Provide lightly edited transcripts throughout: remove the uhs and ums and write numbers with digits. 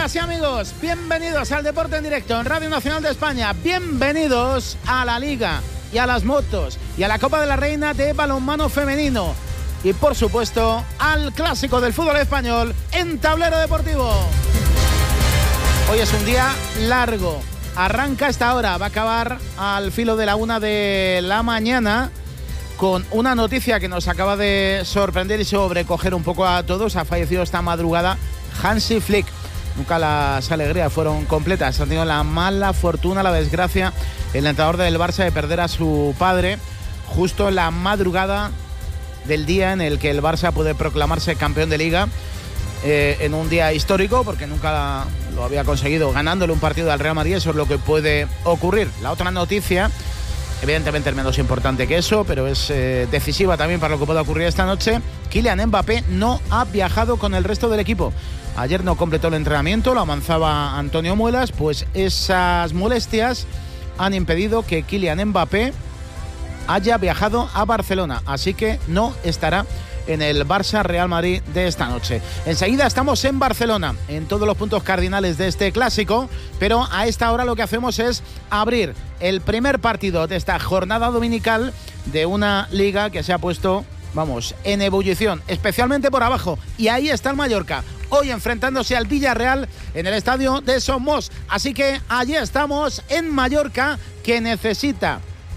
Amigas y amigos, bienvenidos al Deporte en Directo en Radio Nacional de España. Bienvenidos a la Liga y a las motos y a la Copa de la Reina de balonmano femenino. Y por supuesto al clásico del fútbol español en Tablero Deportivo. Hoy es un día largo. Arranca a esta hora, va a acabar al filo de la 1 de la mañana con una noticia que nos acaba de sorprender y sobrecoger un poco a todos. Ha fallecido esta madrugada Hansi Flick. Nunca las alegrías fueron completas. Ha tenido la mala fortuna, la desgracia, el entrenador del Barça, de perder a su padre justo en la madrugada del día en el que el Barça puede proclamarse campeón de Liga, en un día histórico, porque nunca lo había conseguido ganándole un partido al Real Madrid. Eso es lo que puede ocurrir. La otra noticia, evidentemente es menos importante que eso, pero es decisiva también para lo que pueda ocurrir esta noche. Kylian Mbappé no ha viajado con el resto del equipo. Ayer no completó el entrenamiento, lo avanzaba Antonio Muelas, pues esas molestias han impedido que Kylian Mbappé haya viajado a Barcelona, así que no estará en el Barça Real Madrid de esta noche. Enseguida estamos en Barcelona, en todos los puntos cardinales de este clásico, pero a esta hora lo que hacemos es abrir el primer partido de esta jornada dominical de una liga que se ha puesto, vamos, en ebullición, especialmente por abajo, y ahí está el Mallorca, hoy enfrentándose al Villarreal en el estadio de Somos. Así que allí estamos en Mallorca, que necesita,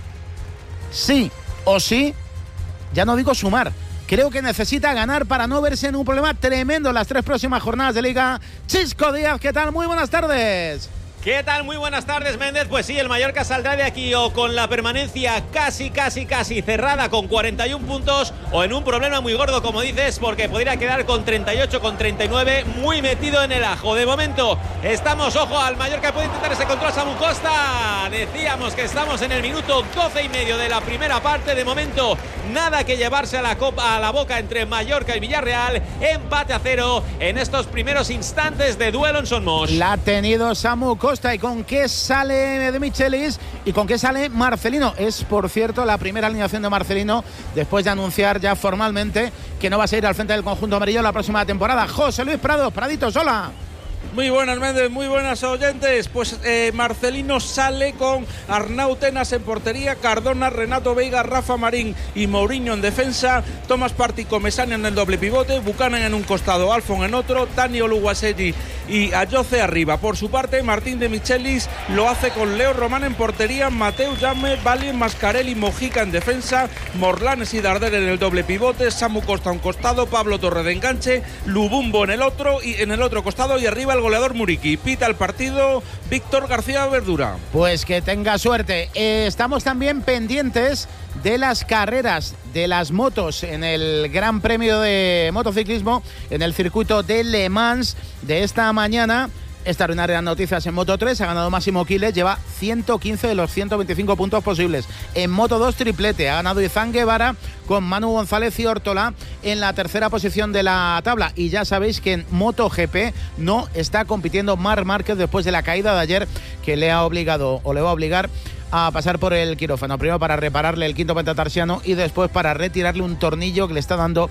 sí o sí, ya no digo sumar, creo que necesita ganar para no verse en un problema tremendo en las 3 próximas jornadas de Liga. Chisco Díaz, ¿qué tal? Muy buenas tardes. ¿Qué tal? Muy buenas tardes, Méndez. Pues sí, el Mallorca saldrá de aquí o con la permanencia casi cerrada con 41 puntos, o en un problema muy gordo, como dices, porque podría quedar con 38, con 39, muy metido en el ajo. De momento estamos, ojo, al Mallorca puede intentar ese control. Samu Costa, decíamos que estamos en el minuto 12 y medio de la primera parte. De momento nada que llevarse a la boca entre Mallorca y Villarreal. Empate a 0 en estos primeros instantes de duelo en Somos. La ha tenido Samu Costa. ¿Y con qué sale de Michelis y con qué sale Marcelino? Es, por cierto, la primera alineación de Marcelino después de anunciar ya formalmente que no va a seguir al frente del conjunto amarillo la próxima temporada. José Luis Prados, Praditos, hola. Muy buenas, Méndez, muy buenas oyentes. Pues Marcelino sale con Arnau Tenas en portería, Cardona, Renato Veiga, Rafa Marín y Mourinho en defensa, Tomás Partey, Comesaña en el doble pivote, Buchanan en un costado, Alfon en otro, Dani Oluwaseyi y Ayoce arriba. Por su parte, Martín de Michelis lo hace con Leo Román en portería, Mateu Jaume, Valien, Mascarelli, Mojica en defensa, Morlanes y Darder en el doble pivote, Samu Costa a un costado, Pablo Torre de enganche, Lubumbo en el otro costado y arriba el goleador Muriqui. Pita el partido Víctor García Verdura. Pues que tenga suerte. Estamos también pendientes de las carreras de las motos en el Gran Premio de Motociclismo en el circuito de Le Mans de esta mañana. Extraordinarias noticias en Moto 3, ha ganado Máximo Quiles, lleva 115 de los 125 puntos posibles. En Moto 2 triplete, ha ganado Izán Guevara con Manu González y Órtola en la tercera posición de la tabla. Y ya sabéis que en Moto GP no está compitiendo Marc Márquez después de la caída de ayer, que le va a obligar a pasar por el quirófano, primero para repararle el quinto metatarsiano y después para retirarle un tornillo que le está dando,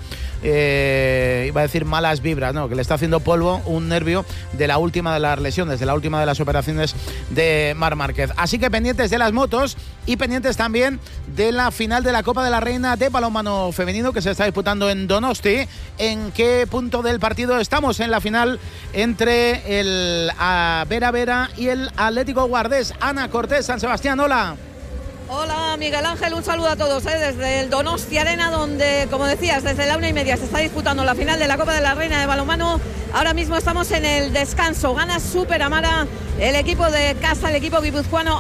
iba a decir malas vibras, no, que le está haciendo polvo, un nervio de la última de las lesiones, de la última de las operaciones de Marc Márquez. Así que pendientes de las motos y pendientes también de la final de la Copa de la Reina de balonmano femenino que se está disputando en Donosti. ¿En qué punto del partido estamos en la final entre el Vera Vera y el Atlético Guardés? Ana Cortés, San Sebastián, hola. Hola Miguel Ángel, un saludo a todos desde el Donosti Arena, donde, como decías, desde la 1:30 se está disputando la final de la Copa de la Reina de balonmano. Ahora mismo estamos en el descanso, gana Super Amara el equipo de casa, el equipo guipuzcoano